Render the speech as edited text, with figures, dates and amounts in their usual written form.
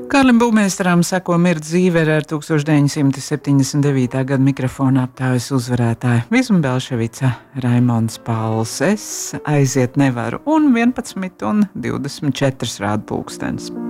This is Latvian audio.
Kārlim Būmeistaram seko Mirta Zīvere ar 1979. gada mikrofona aptāves uzvarētāju Vizma Belševica, Raimonds Pauls. Es aiziet nevaru un 11 un 24 rāda pulkstenis.